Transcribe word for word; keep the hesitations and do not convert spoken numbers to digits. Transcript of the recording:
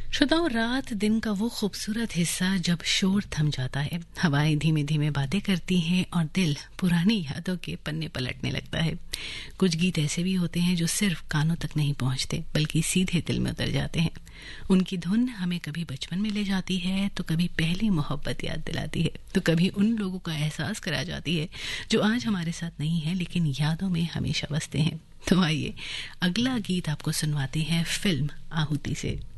श्रोताओं, रात दिन का वो खूबसूरत हिस्सा जब शोर थम जाता है, हवाएं धीमे धीमे बातें करती हैं और दिल पुरानी यादों के पन्ने पलटने लगता है। कुछ गीत ऐसे भी होते हैं जो सिर्फ कानों तक नहीं पहुंचते बल्कि सीधे दिल में उतर जाते हैं। उनकी धुन हमें कभी बचपन में ले जाती है, तो कभी पहली मोहब्बत याद दिलाती है, तो कभी उन लोगों का एहसास करा जाती है जो आज हमारे साथ नहीं है लेकिन यादों में हमेशा बसते हैं। तो आइए अगला गीत आपको सुनवाते हैं फिल्म आहुति से।